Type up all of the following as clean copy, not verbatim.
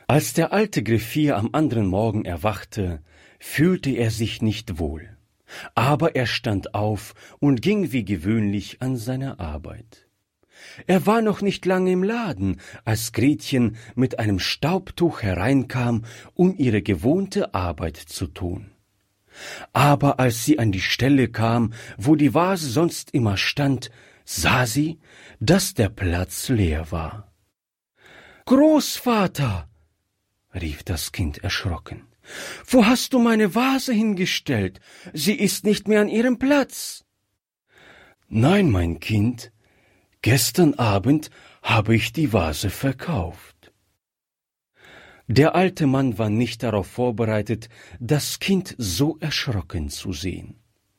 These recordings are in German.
Als der alte Griffier am anderen Morgen erwachte, fühlte er sich nicht wohl. Aber er stand auf und ging wie gewöhnlich an seine Arbeit. Er war noch nicht lange im Laden, als Gretchen mit einem Staubtuch hereinkam, um ihre gewohnte Arbeit zu tun. Aber als sie an die Stelle kam, wo die Vase sonst immer stand, sah sie, dass der Platz leer war. »Großvater«, rief das Kind erschrocken, »wo hast du meine Vase hingestellt? Sie ist nicht mehr an ihrem Platz.« »Nein, mein Kind, gestern Abend habe ich die Vase verkauft.« Der alte Mann war nicht darauf vorbereitet, das Kind so erschrocken zu sehen.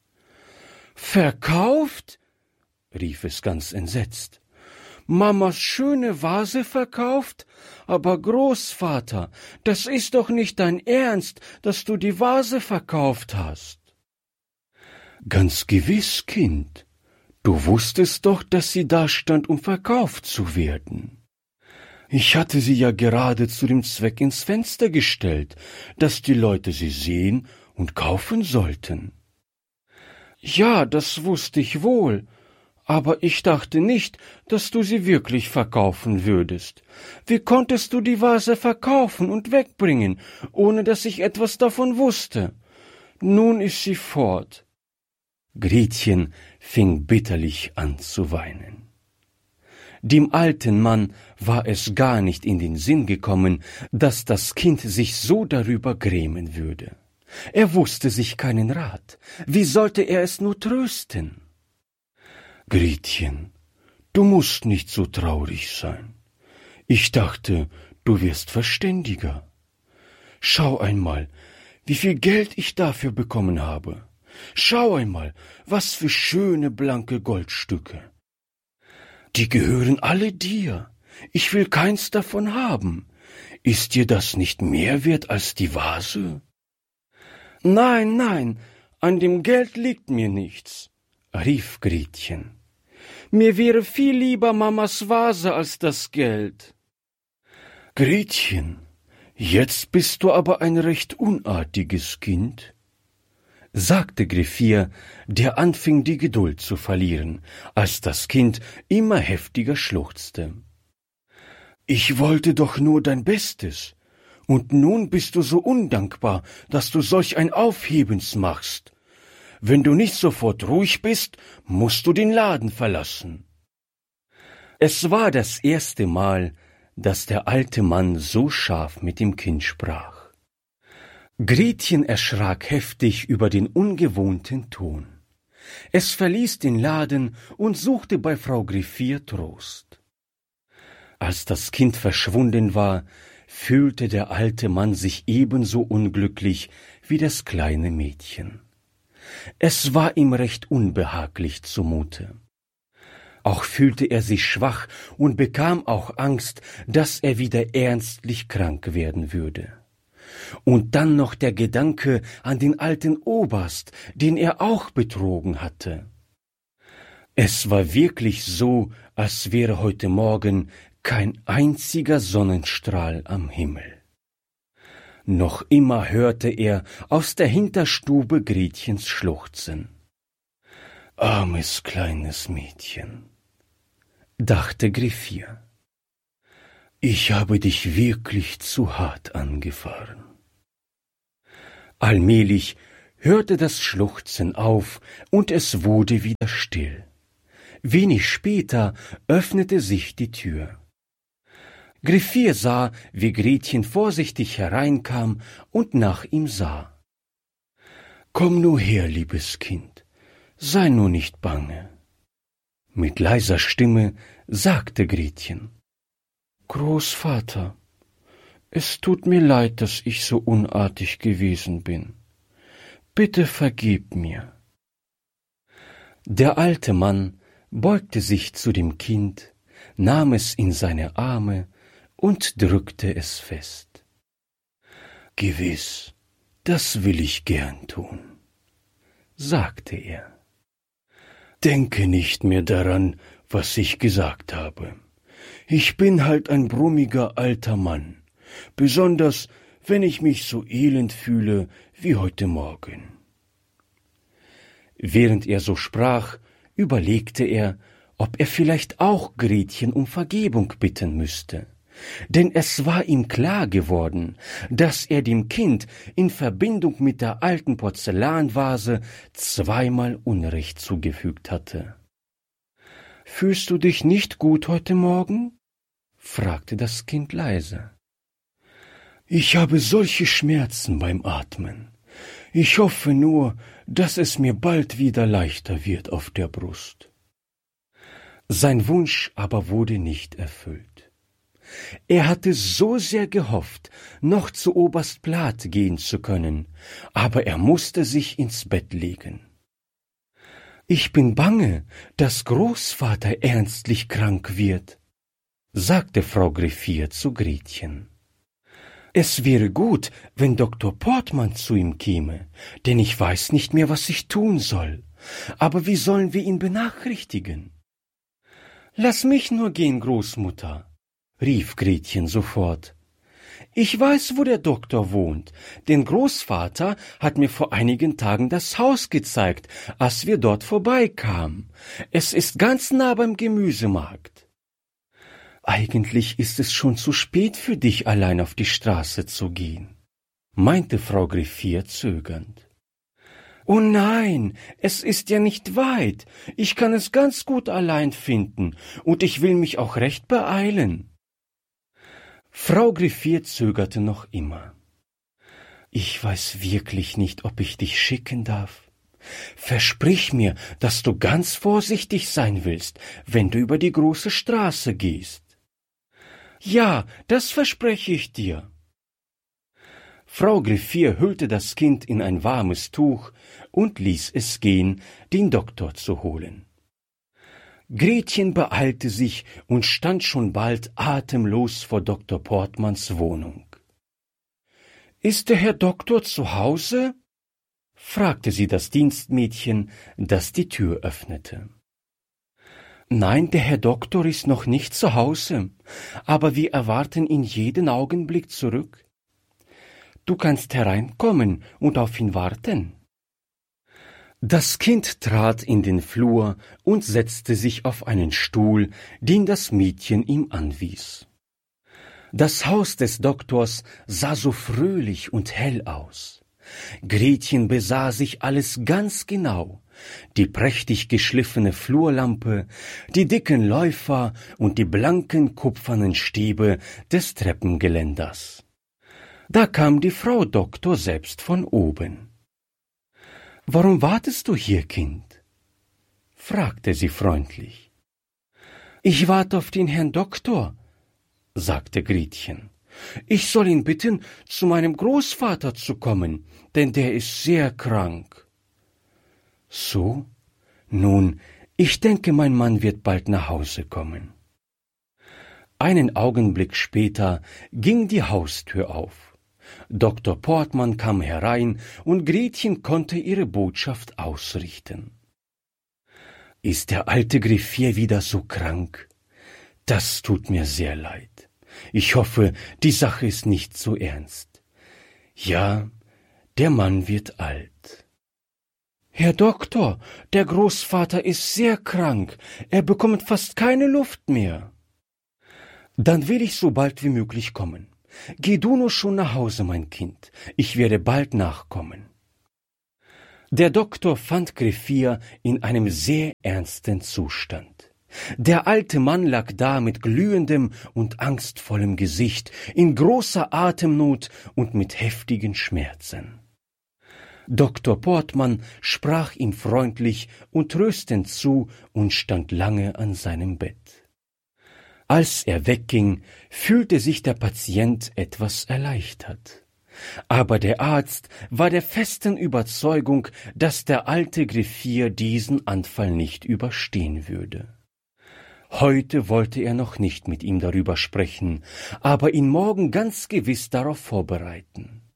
»Verkauft?« rief es ganz entsetzt. »Mamas schöne Vase verkauft? Aber Großvater, das ist doch nicht dein Ernst, dass du die Vase verkauft hast.« »Ganz gewiss, Kind. Du wusstest doch, dass sie da stand, um verkauft zu werden. Ich hatte sie ja gerade zu dem Zweck ins Fenster gestellt, dass die Leute sie sehen und kaufen sollten.« »Ja, das wusste ich wohl. Aber ich dachte nicht, dass du sie wirklich verkaufen würdest. Wie konntest du die Vase verkaufen und wegbringen, ohne dass ich etwas davon wusste? Nun ist sie fort.« Gretchen fing bitterlich an zu weinen. Dem alten Mann war es gar nicht in den Sinn gekommen, dass das Kind sich so darüber grämen würde. Er wusste sich keinen Rat. Wie sollte er es nur trösten? »Gretchen, du musst nicht so traurig sein. Ich dachte, du wirst verständiger. Schau einmal, wie viel Geld ich dafür bekommen habe. Schau einmal, was für schöne blanke Goldstücke. Die gehören alle dir. Ich will keins davon haben. Ist dir das nicht mehr wert als die Vase?« »Nein, nein, an dem Geld liegt mir nichts«, rief Gretchen. »Mir wäre viel lieber Mamas Vase als das Geld.« »Gretchen, jetzt bist du aber ein recht unartiges Kind«, sagte Griffier, der anfing, die Geduld zu verlieren, als das Kind immer heftiger schluchzte. »Ich wollte doch nur dein Bestes, und nun bist du so undankbar, dass du solch ein Aufhebens machst. Wenn du nicht sofort ruhig bist, musst du den Laden verlassen.« Es war das erste Mal, dass der alte Mann so scharf mit dem Kind sprach. Gretchen erschrak heftig über den ungewohnten Ton. Es verließ den Laden und suchte bei Frau Griffier Trost. Als das Kind verschwunden war, fühlte der alte Mann sich ebenso unglücklich wie das kleine Mädchen. Es war ihm recht unbehaglich zumute. Auch fühlte er sich schwach und bekam auch Angst, dass er wieder ernstlich krank werden würde. Und dann noch der Gedanke an den alten Oberst, den er auch betrogen hatte. Es war wirklich so, als wäre heute Morgen kein einziger Sonnenstrahl am Himmel. Noch immer hörte er aus der Hinterstube Gretchens schluchzen. »Armes kleines Mädchen«, dachte Griffier. »Ich habe dich wirklich zu hart angefahren.« Allmählich hörte das Schluchzen auf und es wurde wieder still. Wenig später öffnete sich die Tür. Griffier sah, wie Gretchen vorsichtig hereinkam und nach ihm sah. »Komm nur her, liebes Kind, sei nur nicht bange.« Mit leiser Stimme sagte Gretchen. »Großvater, es tut mir leid, dass ich so unartig gewesen bin. Bitte vergib mir.« Der alte Mann beugte sich zu dem Kind, nahm es in seine Arme und drückte es fest. »Gewiss, das will ich gern tun«, sagte er. »Denke nicht mehr daran, was ich gesagt habe. Ich bin halt ein brummiger alter Mann, besonders wenn ich mich so elend fühle wie heute Morgen.« Während er so sprach, überlegte er, ob er vielleicht auch Gretchen um Vergebung bitten müsste. Denn es war ihm klar geworden, dass er dem Kind in Verbindung mit der alten Porzellanvase zweimal Unrecht zugefügt hatte. »Fühlst du dich nicht gut heute Morgen?« fragte das Kind leise. »Ich habe solche Schmerzen beim Atmen. Ich hoffe nur, dass es mir bald wieder leichter wird auf der Brust.« Sein Wunsch aber wurde nicht erfüllt. Er hatte so sehr gehofft, noch zu Oberst Plath gehen zu können, aber er musste sich ins Bett legen. »Ich bin bange, dass Großvater ernstlich krank wird«, sagte Frau Greffier zu Gretchen. »Es wäre gut, wenn Dr. Portmann zu ihm käme, denn ich weiß nicht mehr, was ich tun soll. Aber wie sollen wir ihn benachrichtigen?« »Lass mich nur gehen, Großmutter«, rief Gretchen sofort. »Ich weiß, wo der Doktor wohnt, denn Großvater hat mir vor einigen Tagen das Haus gezeigt, als wir dort vorbeikamen. Es ist ganz nah beim Gemüsemarkt.« »Eigentlich ist es schon zu spät für dich, allein auf die Straße zu gehen«, meinte Frau Greffier zögernd. »Oh nein, es ist ja nicht weit. Ich kann es ganz gut allein finden, und ich will mich auch recht beeilen.« Frau Greffier zögerte noch immer. »Ich weiß wirklich nicht, ob ich dich schicken darf. Versprich mir, dass du ganz vorsichtig sein willst, wenn du über die große Straße gehst.« »Ja, das verspreche ich dir.« Frau Greffier hüllte das Kind in ein warmes Tuch und ließ es gehen, den Doktor zu holen. Gretchen beeilte sich und stand schon bald atemlos vor Dr. Portmanns Wohnung. »Ist der Herr Doktor zu Hause?« fragte sie das Dienstmädchen, das die Tür öffnete. »Nein, der Herr Doktor ist noch nicht zu Hause, aber wir erwarten ihn jeden Augenblick zurück. Du kannst hereinkommen und auf ihn warten.« Das Kind trat in den Flur und setzte sich auf einen Stuhl, den das Mädchen ihm anwies. Das Haus des Doktors sah so fröhlich und hell aus. Gretchen besah sich alles ganz genau: die prächtig geschliffene Flurlampe, die dicken Läufer und die blanken kupfernen Stäbe des Treppengeländers. Da kam die Frau Doktor selbst von oben. »Warum wartest du hier, Kind?« fragte sie freundlich. »Ich warte auf den Herrn Doktor«, sagte Gretchen. »Ich soll ihn bitten, zu meinem Großvater zu kommen, denn der ist sehr krank.« »So? Nun, ich denke, mein Mann wird bald nach Hause kommen.« Einen Augenblick später ging die Haustür auf. Dr. Portmann kam herein und Gretchen konnte ihre Botschaft ausrichten. »Ist der alte Greffier wieder so krank? Das tut mir sehr leid. Ich hoffe, die Sache ist nicht so ernst. Ja, der Mann wird alt.« »Herr Doktor, der Großvater ist sehr krank. Er bekommt fast keine Luft mehr.« »Dann will ich so bald wie möglich kommen. Geh du nur schon nach Hause, mein Kind. Ich werde bald nachkommen.« Der Doktor fand Greffier in einem sehr ernsten Zustand. Der alte Mann lag da mit glühendem und angstvollem Gesicht, in großer Atemnot und mit heftigen Schmerzen. Dr. Portmann sprach ihm freundlich und tröstend zu und stand lange an seinem Bett. Als er wegging, fühlte sich der Patient etwas erleichtert. Aber der Arzt war der festen Überzeugung, dass der alte Greffier diesen Anfall nicht überstehen würde. Heute wollte er noch nicht mit ihm darüber sprechen, aber ihn morgen ganz gewiss darauf vorbereiten.